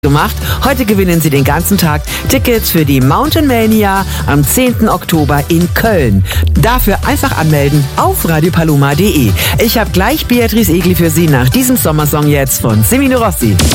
gemacht. Heute gewinnen Sie den ganzen Tag Tickets für die Mountain Mania am 10. Oktober in Köln. Dafür einfach anmelden auf radiopaloma.de. Ich habe gleich Beatrice Egli für Sie nach diesem Sommersong jetzt von Semino Rossi.